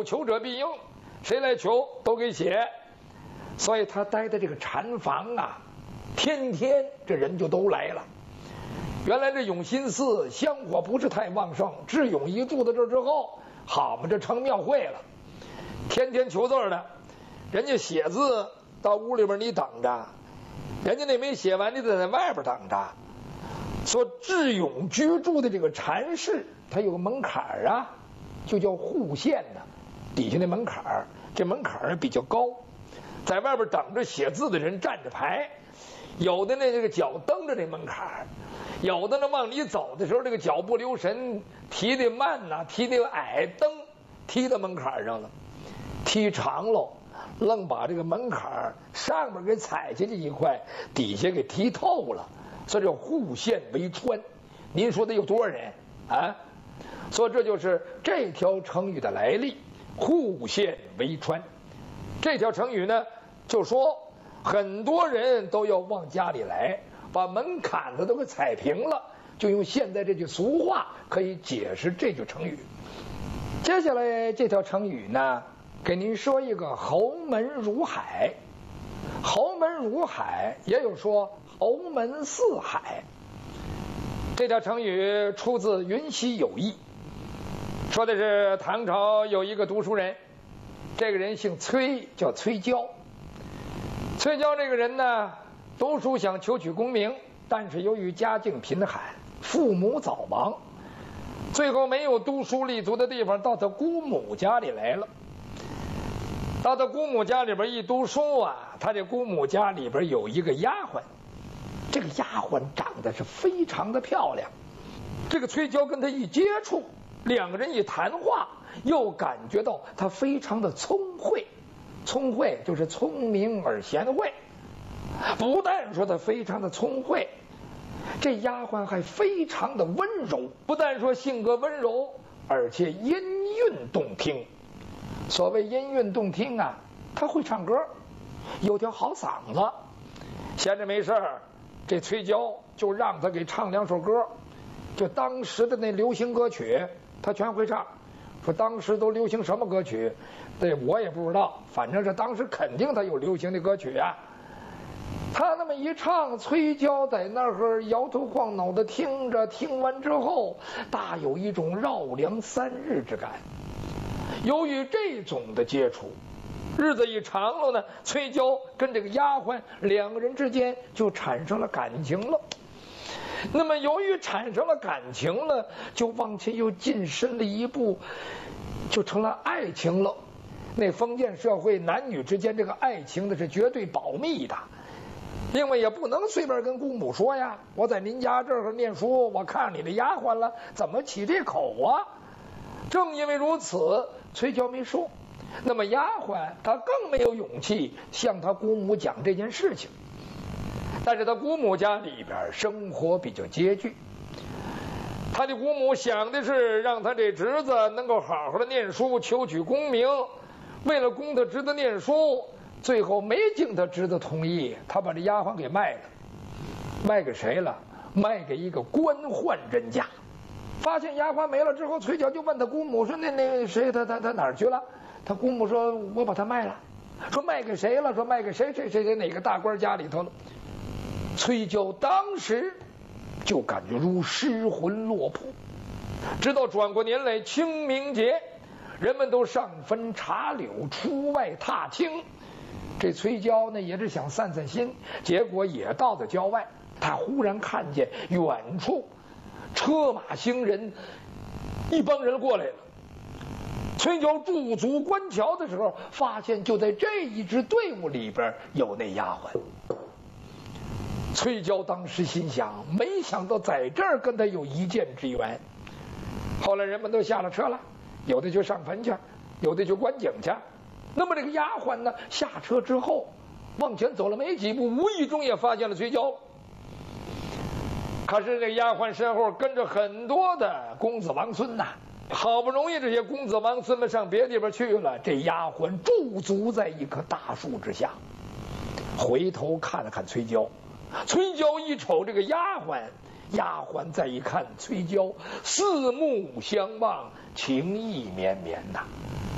有求者必应，谁来求都给写。所以他待的这个禅房啊，天天这人就都来了。原来这永新寺香火不是太旺盛，智勇一住到这之后，好嘛，这成庙会了，天天求字的，人家写字到屋里边你等着，人家那没写完，你得在外边等着。说智勇居住的这个禅室，它有个门槛啊，就叫户县呢，底下那门槛，这门槛比较高，在外边等着写字的人站着排，有的呢这个脚蹬着这门槛，有的呢往里走的时候这个脚不留神，提的慢呐，提的矮，蹬踢到门槛上了，踢长喽，愣把这个门槛上面给踩下去一块，底下给踢透了。所以叫户县为川，您说得有多少人啊？所以这就是这条成语的来历，户县为川。这条成语呢，就说很多人都要往家里来，把门槛子都给踩平了，就用现在这句俗话可以解释这句成语。接下来这条成语呢，给您说一个侯门如海。侯门如海，也有说侯门似海。这条成语出自《云溪有义》，说的是唐朝有一个读书人，这个人姓崔，叫崔交。崔交这个人呢，读书想求取功名，但是由于家境贫寒，父母早亡，最后没有读书立足的地方，到他姑母家里来了。到他姑母家里边一读书啊，他这姑母家里边有一个丫鬟，这个丫鬟长得是非常的漂亮。这个崔交跟他一接触，两个人一谈话，又感觉到他非常的聪慧。聪慧就是聪明而贤惠，不但说他非常的聪慧，这丫鬟还非常的温柔，不但说性格温柔，而且音韵动听。所谓音韵动听啊，他会唱歌，有条好嗓子。闲着没事儿，这崔交就让他给唱两首歌，就当时的那流行歌曲，他全会唱。说当时都流行什么歌曲，对我也不知道，反正是当时肯定他有流行的歌曲啊。他那么一唱，崔交在那儿摇头晃脑的听着，听完之后大有一种绕梁三日之感。由于这种的接触，日子一长了呢，崔交跟这个丫鬟两个人之间就产生了感情了。那么由于产生了感情了，就往前又晋升了一步，就成了爱情了。那封建社会男女之间这个爱情的是绝对保密的，因为也不能随便跟姑母说呀，我在您家这儿念书，我看上你的丫鬟了，怎么起这口啊？正因为如此，崔交没说。那么丫鬟她更没有勇气向她姑母讲这件事情。但是她姑母家里边生活比较拮据，她的姑母想的是让她这侄子能够好好的念书，求取功名。为了供他侄子念书，最后没经他侄子同意，他把这丫鬟给卖了。卖给谁了？卖给一个官宦人家。发现丫鬟没了之后，崔交就问他姑母说：“那谁他哪儿去了？”他姑母说：“我把他卖了。”说卖给谁了？说卖给谁哪个大官家里头了。崔交当时就感觉如失魂落魄。直到转过年来清明节，人们都上坟插柳，出外踏青。这崔交呢也是想散散心，结果也到了郊外，他忽然看见远处车马行人，一帮人过来了。崔交驻足观瞧的时候，发现就在这一支队伍里边有那丫鬟。崔交当时心想，没想到在这儿跟他有一见之缘。后来人们都下了车了，有的就上坟去，有的就观景去。那么这个丫鬟呢，下车之后往前走了没几步，无意中也发现了崔交。可是这丫鬟身后跟着很多的公子王孙呐，好不容易这些公子王孙们上别地方去了，这丫鬟驻足在一棵大树之下，回头看了看崔交。崔交一瞅这个丫鬟，丫鬟再一看崔交，四目相望，情意绵绵呐。